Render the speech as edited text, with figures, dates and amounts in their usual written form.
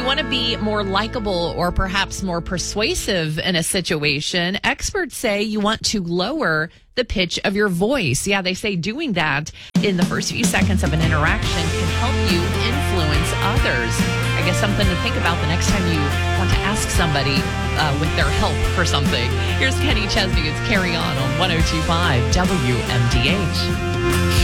want to be more likable or perhaps more persuasive in a situation, experts say you want to lower the pitch of your voice. Yeah, they say doing that in the first few seconds of an interaction can help you influence others. I guess something to think about the next time you want to ask somebody with their help for something. Here's Kenny Chesney. It's Carry On 102.5 WMDH.